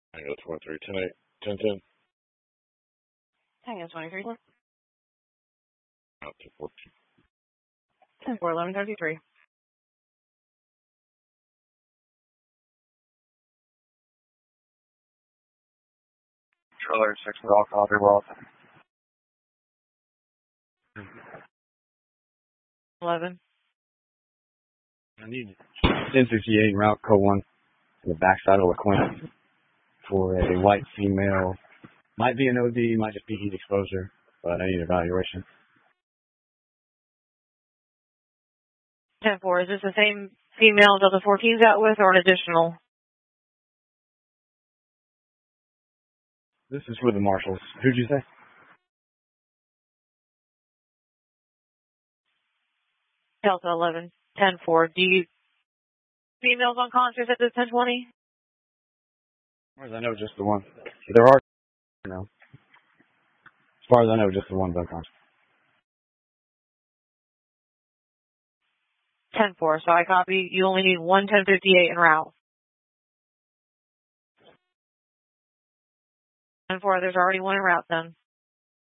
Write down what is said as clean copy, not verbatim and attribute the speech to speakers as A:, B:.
A: Tango 23, 10, 8, 10, 10.
B: Tango 23.
A: Out to 14.
B: 10 4, 1133.
C: Trailer 6 all copy, well.
B: 11.
D: I need 1068 route code 1 to the backside of LaQuint for a white female. Might be an OD, might just be heat exposure, but I need evaluation.
B: 10 4. Is this the same female Delta 14's out with or an additional?
D: This is for the marshals. Who'd you say?
B: Delta 11. 10 4. Do you females unconscious at this 1020?
D: As far as I know, just the one. There are, no. As far as I know, just the one's unconscious.
B: 10 4. So I copy. You only need one 1058 en route. 10 4. There's already one en route then.